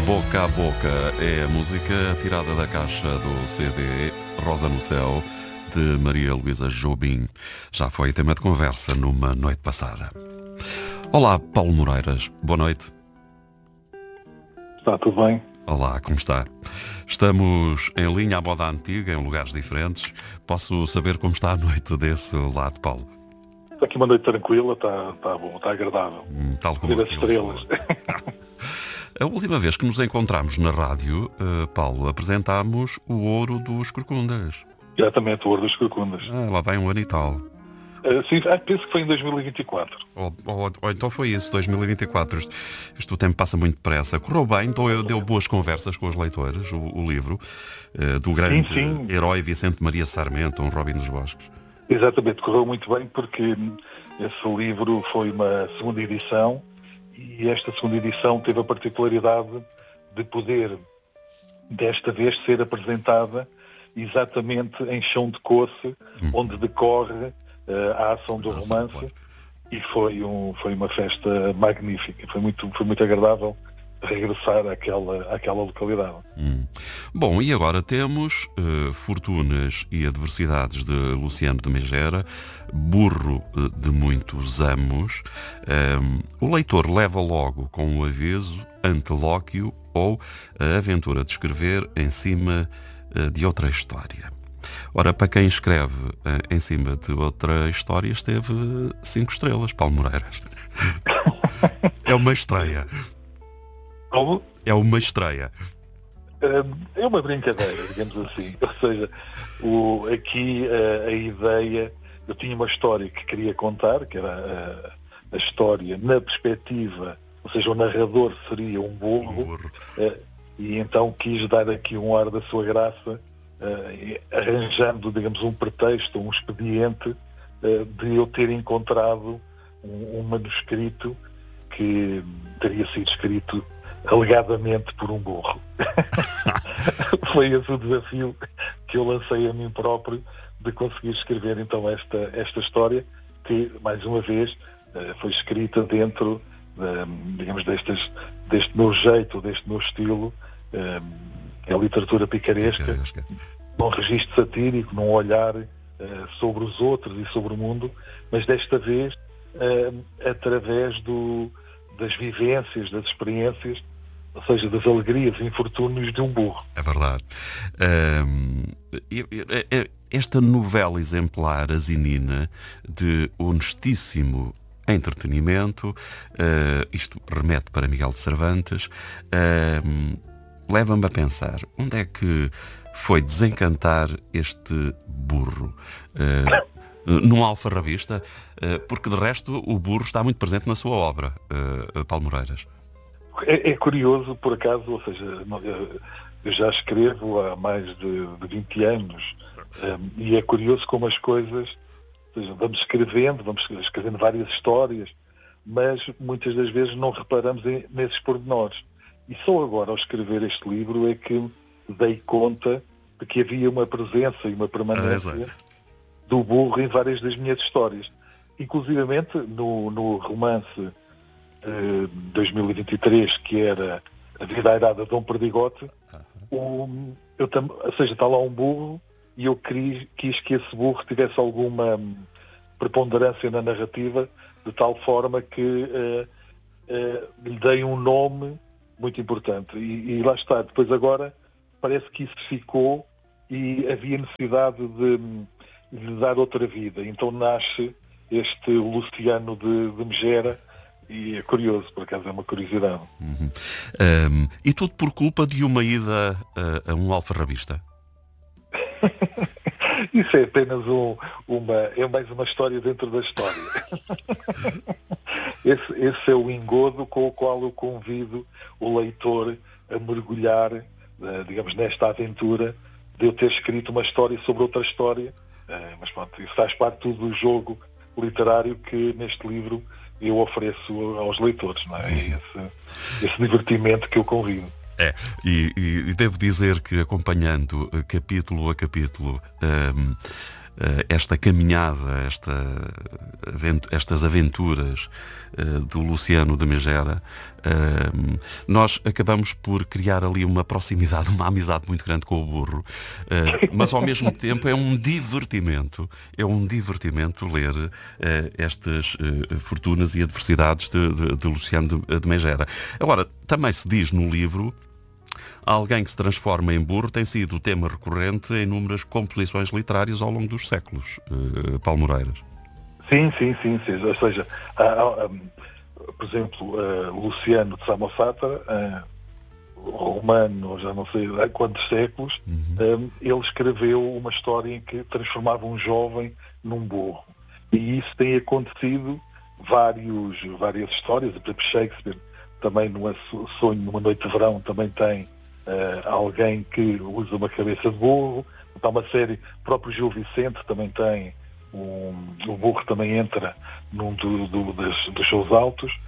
Boca a Boca é a música tirada da caixa do CD Rosa no Céu, de Maria Luísa Jobim. Já foi tema de conversa numa noite passada. Olá, Paulo Moreiras. Boa noite. Está tudo bem? Olá, como está? Estamos em linha à moda antiga, em lugares diferentes. Posso saber como está a noite desse lado, Paulo? Está aqui uma noite tranquila, está bom, está agradável. Tal como as estrelas. A última vez que nos encontramos na rádio, Paulo, apresentámos o Ouro dos Corcundas. Exatamente, o Ouro dos Corcundas. Lá vai um ano e tal. Sim, penso que foi em 2024. Ou então foi isso, 2024. Isto o tempo passa muito depressa. Correu bem, deu boas conversas com os leitores, o livro do grande herói Vicente Maria Sarmento, um Robin dos Bosques. Exatamente, correu muito bem porque esse livro foi uma segunda edição e esta segunda edição teve a particularidade de poder, desta vez, ser apresentada exatamente em chão de Coce, onde decorre a ação do romance, claro. E foi uma festa magnífica, foi muito agradável regressar àquela localidade. Bom, e agora temos Fortunas e Adversidades de Luciano de Megera, Burro de Muitos Amos. O leitor leva logo com o aviso Antelóquio ou a aventura de escrever em cima de outra história. Ora, para quem escreve em cima de outra história, esteve 5 estrelas, Paulo Moreiras. É uma estreia. Como? É uma estreia. É uma brincadeira, digamos assim. Ou seja, aqui a ideia... Eu tinha uma história que queria contar, que era a história na perspectiva, ou seja, o narrador seria um burro. E então quis dar aqui um ar da sua graça, arranjando, digamos, um pretexto, um expediente de eu ter encontrado um manuscrito que teria sido escrito alegadamente por um burro. Foi esse o desafio que eu lancei a mim próprio de conseguir escrever então esta história que, mais uma vez, foi escrita dentro, digamos, deste meu jeito, deste meu estilo, é a literatura picaresca, num registro satírico, num olhar sobre os outros e sobre o mundo, mas desta vez através das vivências, das experiências, ou seja, das alegrias e infortúnios de um burro. É verdade. Esta novela exemplar, A Zinina, de honestíssimo entretenimento, isto remete para Miguel de Cervantes, leva-me a pensar, onde é que foi desencantar este burro? Num alfarrabista? Porque de resto o burro está muito presente na sua obra, Paulo Moreiras. É curioso, por acaso, ou seja, eu já escrevo há mais de 20 anos e é curioso como as coisas, ou seja, vamos escrevendo várias histórias, mas muitas das vezes não reparamos nesses pormenores. E só agora, ao escrever este livro, é que dei conta de que havia uma presença e uma permanência do burro em várias das minhas histórias. Inclusivamente no romance 2023, que era A Vida Airada de Dom Perdigote, ou seja, está lá um burro e eu quis que esse burro tivesse alguma preponderância na narrativa, de tal forma que lhe dei um nome muito importante. E lá está. Depois agora parece que isso ficou e havia necessidade de lhe dar outra vida. Então nasce este Luciano de Megera. E é curioso, por acaso é uma curiosidade. E tudo por culpa de uma ida a um alfarrabista? Isso é apenas mais uma história dentro da história. Esse é o engodo com o qual eu convido o leitor a mergulhar, digamos, nesta aventura de eu ter escrito uma história sobre outra história. Mas pronto, isso faz parte tudo do jogo literário que neste livro eu ofereço aos leitores, não é? Esse divertimento que eu convido. E devo dizer que, acompanhando capítulo a capítulo esta caminhada, estas aventuras do Luciano de Megera, nós acabamos por criar ali uma proximidade, uma amizade muito grande com o burro, mas ao mesmo tempo é um divertimento ler estas fortunas e adversidades de Luciano de Megera. Agora, também se diz no livro: alguém que se transforma em burro tem sido o tema recorrente em inúmeras composições literárias ao longo dos séculos. Paulo Moreiras. Sim. Ou seja, por exemplo, Luciano de Samosata, romano, já não sei há quantos séculos, ele escreveu uma história em que transformava um jovem num burro. E isso tem acontecido várias histórias. Por exemplo, Shakespeare, também num sonho, numa noite de verão, também tem alguém que usa uma cabeça de burro. Há uma série, o próprio Gil Vicente também tem, o burro também entra num dos seus autos.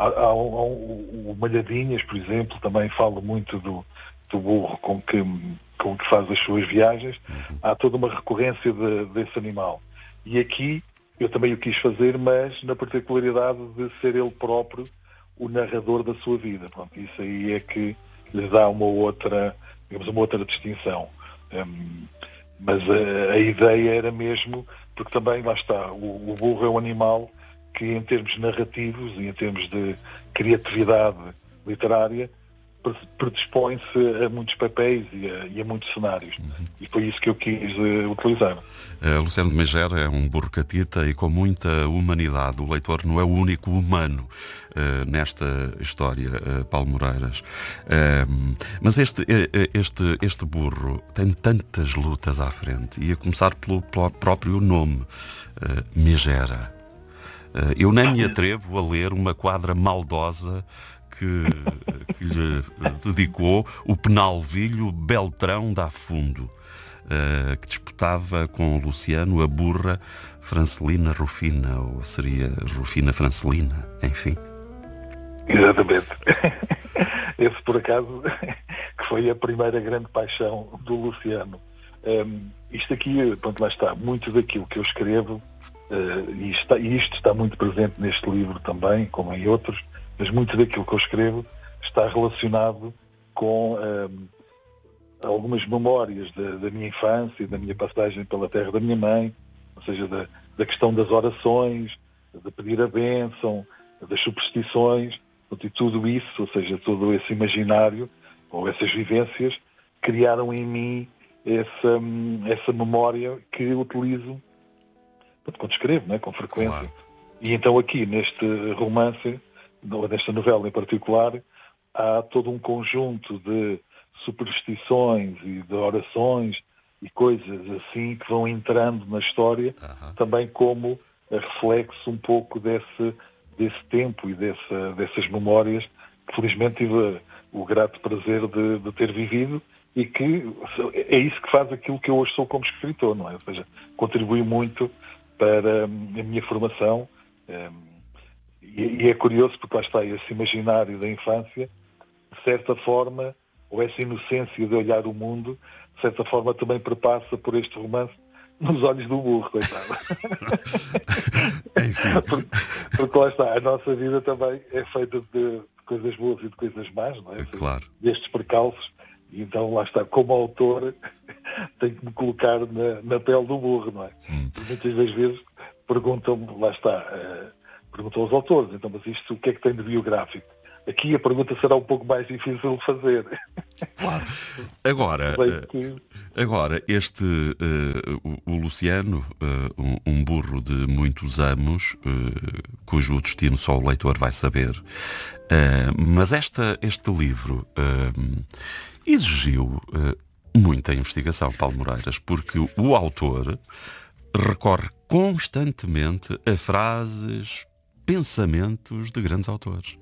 O Malhadinhas, por exemplo, também fala muito do burro com que faz as suas viagens. Há toda uma recorrência desse animal. E aqui eu também o quis fazer, mas na particularidade de ser ele próprio o narrador da sua vida. Pronto, isso aí é que lhes dá uma outra distinção. Mas a ideia era mesmo, porque também, lá está, o burro é um animal que, em termos narrativos e em termos de criatividade literária, predispõe-se a muitos papéis e a muitos cenários. E foi isso que eu quis utilizar. Luciano de Megera é um burro catita e com muita humanidade. O leitor não é o único humano nesta história, Paulo Moreiras. Mas este burro tem tantas lutas à frente, e a começar pelo próprio nome, Megera. Eu nem me atrevo a ler uma quadra maldosa que lhe dedicou o penalvilho Beltrão da Fundo, que disputava com o Luciano a burra Francelina Rufina, ou seria Rufina Francelina, enfim. Exatamente. Esse, por acaso, que foi a primeira grande paixão do Luciano. Isto aqui, pronto, lá está, muito daquilo que eu escrevo, e isto está muito presente neste livro também, como em outros, mas muito daquilo que eu escrevo está relacionado com algumas memórias da minha infância, da minha passagem pela terra da minha mãe, ou seja, da questão das orações, de pedir a bênção, das superstições, e tudo isso, ou seja, todo esse imaginário, ou essas vivências, criaram em mim essa memória que utilizo quando escrevo, né, com frequência. Claro. E então aqui, neste romance, nesta novela em particular, há todo um conjunto de superstições e de orações e coisas assim que vão entrando na história, também como reflexo um pouco desse tempo e dessas memórias que felizmente tive o grato prazer de ter vivido, e que é isso que faz aquilo que eu hoje sou como escritor, não é? Ou seja, contribui muito para a minha formação. E é curioso porque lá está esse imaginário da infância, de certa forma, ou essa inocência de olhar o mundo, de certa forma também perpassa por este romance nos olhos do burro, coitado. porque lá está, a nossa vida também é feita de coisas boas e de coisas más, não é? Claro. Destes percalços, e então lá está, como autor, tenho que me colocar na pele do burro, não é? E muitas das vezes perguntam-me, lá está, perguntam aos autores, então, mas isto o que é que tem de biográfico? Aqui a pergunta será um pouco mais difícil de fazer. Claro. Agora o Luciano, um burro de muitos anos, cujo destino só o leitor vai saber, mas este livro exigiu muita investigação, Paulo Moreiras, porque o autor recorre constantemente a frases, pensamentos de grandes autores.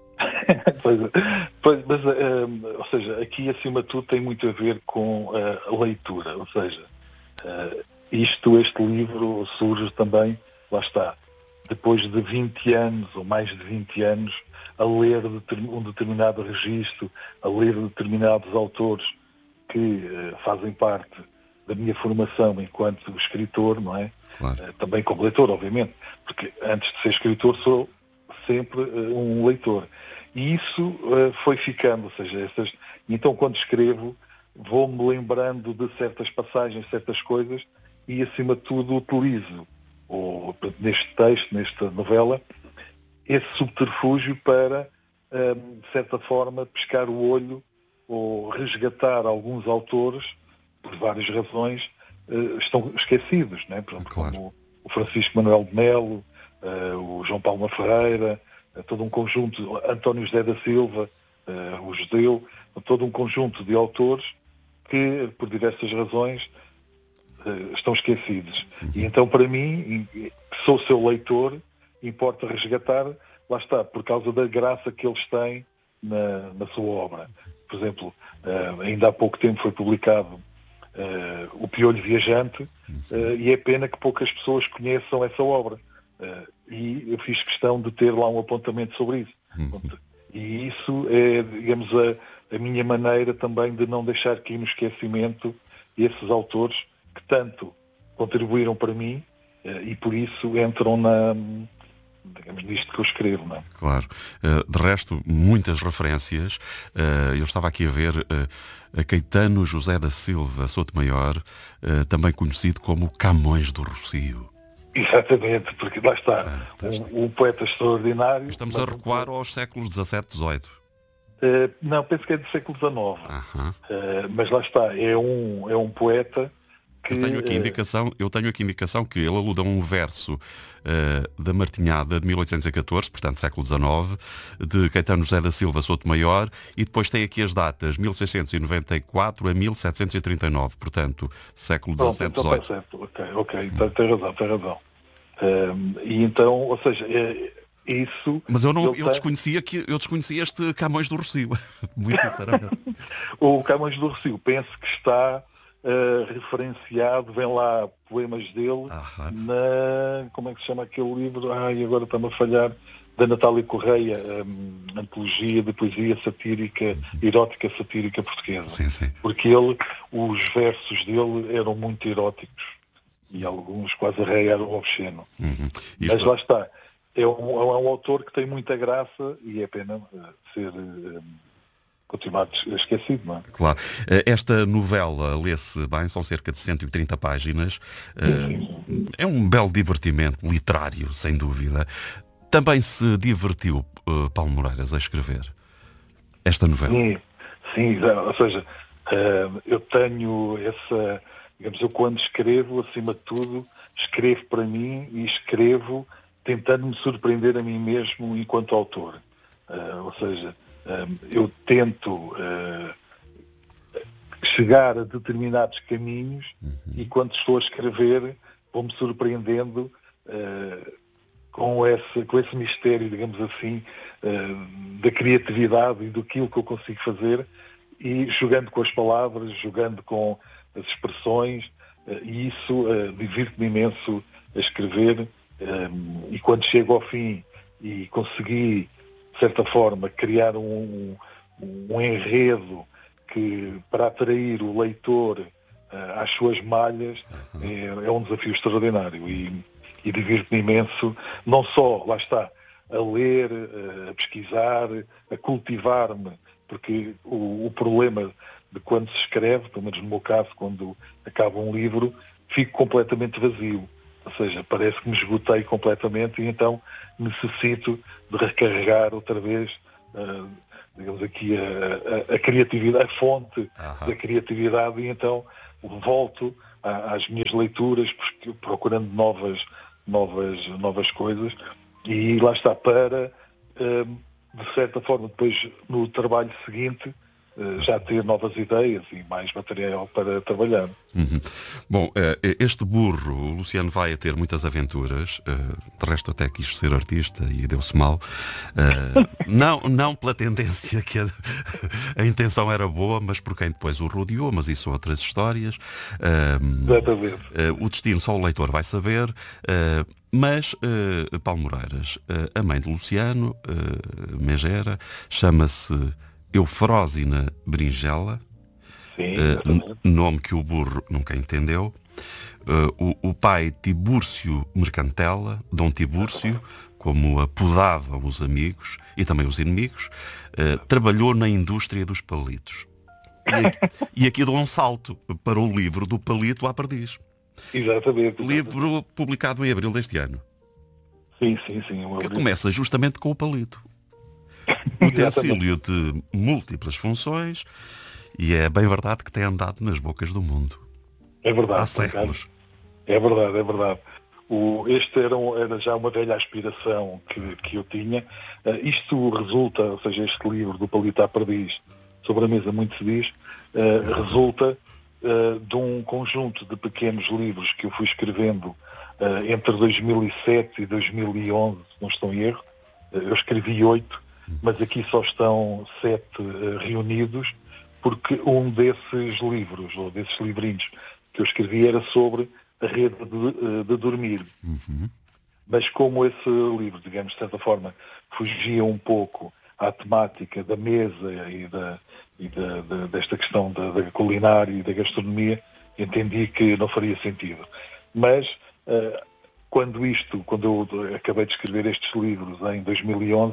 Mas, ou seja, aqui acima de tudo tem muito a ver com a leitura, ou seja, este livro surge também, lá está, depois de 20 anos, ou mais de 20 anos, a ler um determinado registro, a ler determinados autores que fazem parte da minha formação enquanto escritor, não é? Claro. Também como leitor, obviamente, porque antes de ser escritor sou sempre um leitor. E isso foi ficando, ou seja, então quando escrevo vou-me lembrando de certas passagens, certas coisas e acima de tudo utilizo, neste texto, nesta novela, esse subterfúgio para, de certa forma, pescar o olho ou resgatar alguns autores, por várias razões, estão esquecidos, né? Por exemplo, Claro. como o Francisco Manuel de Melo, o João Palma Ferreira, todo um conjunto, António José da Silva, o Judeu, todo um conjunto de autores que, por diversas razões, estão esquecidos. E então, para mim, que sou seu leitor, importa resgatar, lá está, por causa da graça que eles têm na sua obra. Por exemplo, ainda há pouco tempo foi publicado O Piolho Viajante, e é pena que poucas pessoas conheçam essa obra. E eu fiz questão de ter lá um apontamento sobre isso. E isso é, digamos, a minha maneira também de não deixar cair no esquecimento esses autores que tanto contribuíram para mim e por isso entram digamos, nisto que eu escrevo, não é? Claro. De resto, muitas referências. Eu estava aqui a ver a Caetano José da Silva Sotomayor, também conhecido como Camões do Rossio. Exatamente, porque lá está, um poeta extraordinário. Estamos a recuar aos séculos XVII, XVIII. Não, penso que é do século XIX. Mas lá está, é um poeta que... Eu tenho aqui indicação que ele alude a um verso da Martinhada de 1814, portanto século XIX, de Caetano José da Silva Sotomayor, e depois tem aqui as datas 1694 a 1739, portanto século XVII, então XVIII. está certo, ok, então tem razão. E então, ou seja, isso... Mas eu desconhecia este Camões do Rossio, muito sinceramente. O Camões do Rossio, penso que está referenciado, vem lá poemas dele como é que se chama aquele livro? Agora está-me a falhar, da Natália Correia, antologia de poesia satírica, erótica satírica portuguesa. Sim. Porque os versos dele eram muito eróticos e alguns quase arraiaram ao obsceno. Mas lá está, é um autor que tem muita graça e é pena ser continuado esquecido, não é? Claro. Esta novela lê-se bem, são cerca de 130 páginas. É um belo divertimento literário, sem dúvida. Também se divertiu Paulo Moreiras a escrever esta novela? Sim, ou seja, eu tenho essa... Digamos, eu quando escrevo, acima de tudo, escrevo para mim e escrevo tentando me surpreender a mim mesmo enquanto autor. Ou seja, eu tento chegar a determinados caminhos e quando estou a escrever vou-me surpreendendo com esse mistério, digamos assim, da criatividade e do que eu consigo fazer e jogando com as palavras, jogando com as expressões e isso divirte-me imenso a escrever e quando chego ao fim e consegui de certa forma criar um enredo que para atrair o leitor às suas malhas é um desafio extraordinário e divirto-me imenso, não só, lá está, a ler, a pesquisar, a cultivar-me, porque o problema de quando se escreve, pelo menos no meu caso, quando acaba um livro, fico completamente vazio. Ou seja, parece que me esgotei completamente e então necessito de recarregar outra vez, digamos aqui, a criatividade, a fonte da criatividade e então volto às minhas leituras, procurando novas coisas e lá está para, de certa forma, depois no trabalho seguinte, já ter novas ideias e mais material para trabalhar. Bom, este burro, o Luciano vai a ter muitas aventuras, de resto até quis ser artista e deu-se mal. Não pela tendência que a intenção era boa, mas por quem depois o rodeou, mas isso são outras histórias. O destino só o leitor vai saber. Mas, Paulo Moreiras, a mãe de Luciano, Megera, chama-se Eufrósina Berinjela. Sim, exatamente. Nome que o burro nunca entendeu. O pai Tibúrcio Mercantela, Dom Tibúrcio, como apodavam os amigos e também os inimigos, trabalhou na indústria dos palitos. E aqui dou um salto para o livro Do Palito à Perdiz. Exatamente. Livro publicado em abril deste ano. Sim. Que começa justamente com o palito. Utensílio de múltiplas funções, e é bem verdade que tem andado nas bocas do mundo. É verdade. Há séculos. É verdade. Este era já uma velha aspiração que eu tinha. Isto resulta, ou seja, este livro Do Palito à Perdiz, sobre a mesa muito se diz, resulta de um conjunto de pequenos livros que eu fui escrevendo entre 2007 e 2011, se não estou em erro. Eu escrevi 8, mas aqui só estão 7 reunidos, porque um desses livros, ou desses livrinhos que eu escrevi, era sobre a rede de dormir. Mas como esse livro, digamos, de certa forma, fugia um pouco à temática da mesa desta questão da culinária e da gastronomia, entendi que não faria sentido. Mas quando eu acabei de escrever estes livros em 2011,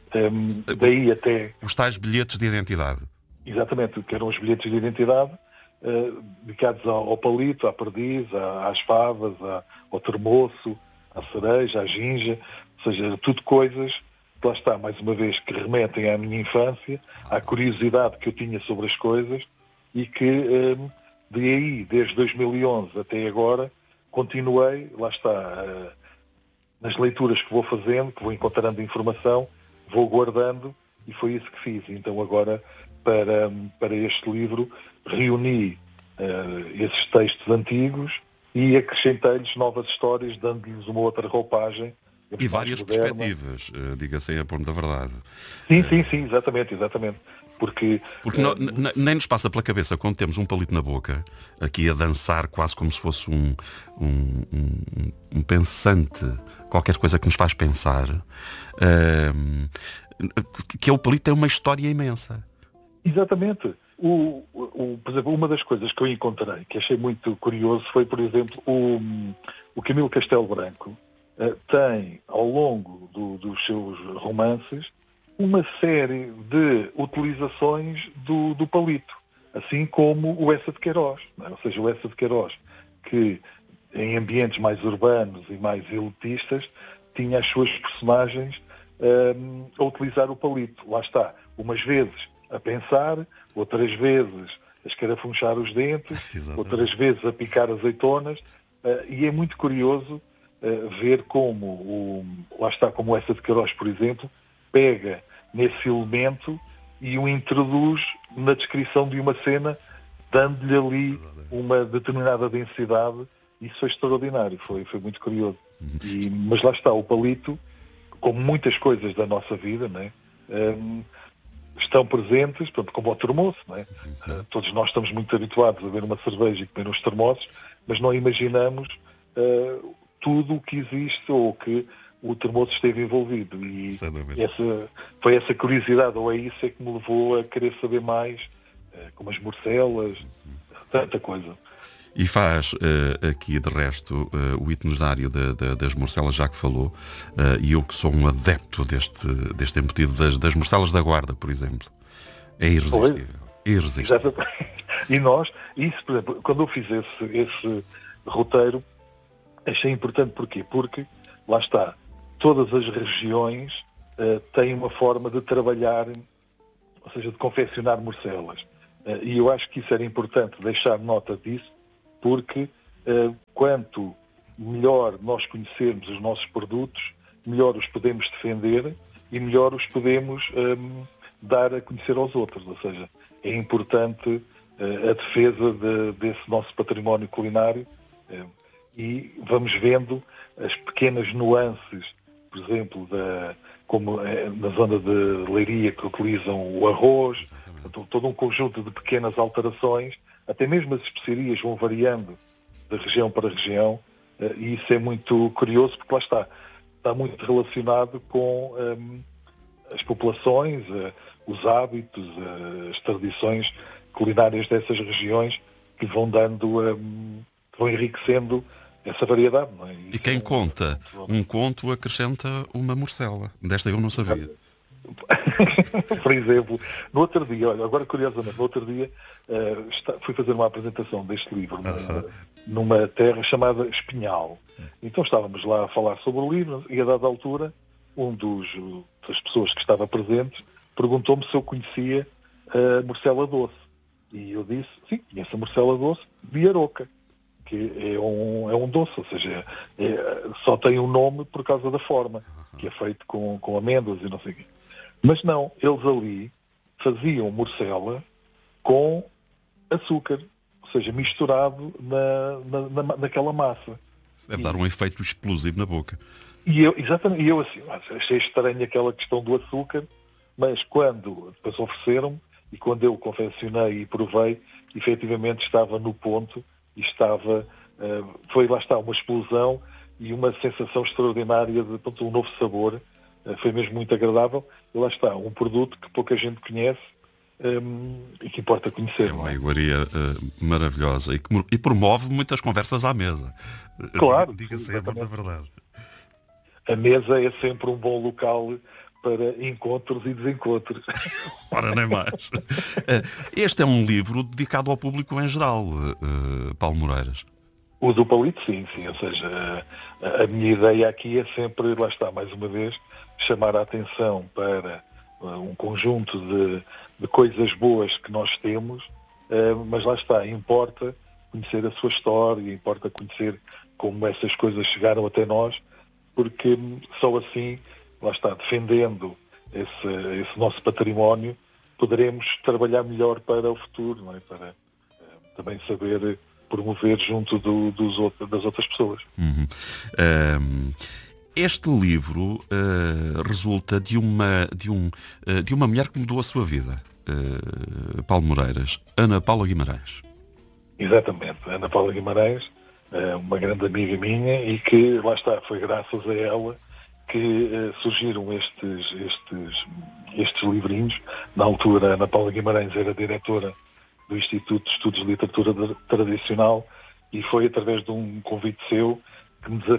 daí até... Os tais bilhetes de identidade. Exatamente, que eram os bilhetes de identidade, dedicados ao palito, à perdiz, às favas, ao termoço, à cereja, à ginja, ou seja, tudo coisas que, lá está, mais uma vez, que remetem à minha infância, à curiosidade que eu tinha sobre as coisas, e que de aí, desde 2011 até agora, continuei, lá está, nas leituras que vou fazendo, que vou encontrando informação, vou guardando, e foi isso que fiz. Então agora, para este livro, reuni esses textos antigos e acrescentei-lhes novas histórias, dando-lhes uma outra roupagem. E várias perspectivas, diga-se a ponto da verdade. Sim, exatamente. Porque nem nos passa pela cabeça, quando temos um palito na boca, aqui a dançar quase como se fosse um pensante, qualquer coisa que nos faz pensar, que o palito tem uma história imensa. Exatamente. Por exemplo, uma das coisas que eu encontrei, que achei muito curioso, foi, por exemplo, o Camilo Castelo Branco tem, ao longo dos seus romances, uma série de utilizações do palito, assim como o Eça de Queiroz. Não é? Ou seja, o Eça de Queiroz, que em ambientes mais urbanos e mais elitistas, tinha as suas personagens a utilizar o palito. Lá está, umas vezes a pensar, outras vezes a escarafunchar os dentes, outras vezes a picar azeitonas, e é muito curioso ver como, lá está, como essa de Queiroz, por exemplo, pega nesse elemento e o introduz na descrição de uma cena, dando-lhe ali uma determinada densidade. Isso foi extraordinário, foi muito curioso. Mas lá está, o palito, como muitas coisas da nossa vida, né, estão presentes, portanto, como o termoço, não é? Todos nós estamos muito habituados a ver uma cerveja e comer uns termossos, mas não imaginamos tudo o que existe ou que o termoço esteve envolvido. E foi essa curiosidade, ou é isso que me levou a querer saber mais, como as morcelas, tanta coisa. E faz aqui, de resto, o itinerário das morcelas, já que falou, e eu que sou um adepto deste embutido das morcelas da Guarda, por exemplo. É irresistível. E nós, isso, por exemplo, quando eu fiz esse roteiro, achei importante. Porquê? Porque, lá está, todas as regiões têm uma forma de trabalhar, ou seja, de confeccionar morcelas. E eu acho que isso era importante deixar nota disso, porque quanto melhor nós conhecermos os nossos produtos, melhor os podemos defender e melhor os podemos dar a conhecer aos outros. Ou seja, é importante a defesa desse nosso património culinário, e vamos vendo as pequenas nuances, por exemplo, como na zona de Leiria, que utilizam o arroz, todo um conjunto de pequenas alterações. Até mesmo as especiarias vão variando de região para região, e isso é muito curioso, porque lá está muito relacionado com as populações, os hábitos, as tradições culinárias dessas regiões que vão dando, que vão enriquecendo essa variedade. Não é? E quem conta um conto acrescenta uma morcela. Desta eu não sabia. Por exemplo, no outro dia, olha, agora curiosamente, no outro dia fui fazer uma apresentação deste livro numa terra chamada Espinhal. Então estávamos lá a falar sobre o livro e a dada altura das pessoas que estava presente perguntou-me se eu conhecia a morcela doce. E eu disse, sim, conheço a morcela doce de Aroca, que é um doce, ou seja, só tem um nome por causa da forma, que é feito com amêndoas e não sei o quê. Mas não, eles ali faziam morcela com açúcar, ou seja, misturado naquela massa. Isso deve dar um efeito explosivo na boca. E eu assim, achei estranho aquela questão do açúcar, mas quando depois ofereceram-me, e quando eu confeccionei e provei, efetivamente estava no ponto, e foi lá está, uma explosão e uma sensação extraordinária de um novo sabor. Foi mesmo muito agradável. E lá está, um produto que pouca gente conhece e que importa conhecer. É uma iguaria maravilhosa e promove muitas conversas à mesa. Claro. Diga-se a verdade. A mesa é sempre um bom local para encontros e desencontros. Ora, nem mais. Este é um livro dedicado ao público em geral, Paulo Moreiras. O do palito, sim. Ou seja, a minha ideia aqui é sempre, lá está, mais uma vez, chamar a atenção para um conjunto de coisas boas que nós temos, mas lá está, importa conhecer a sua história, importa conhecer como essas coisas chegaram até nós, porque só assim, lá está, defendendo esse nosso património, poderemos trabalhar melhor para o futuro, não é? Para também saber promover junto das outras pessoas. Uhum. Este livro resulta de uma mulher que mudou a sua vida, Paulo Moreiras, Ana Paula Guimarães. Exatamente, Ana Paula Guimarães, uma grande amiga minha, e que, lá está, foi graças a ela que surgiram estes livrinhos. Na altura, Ana Paula Guimarães era diretora do Instituto de Estudos de Literatura Tradicional, e foi através de um convite seu que me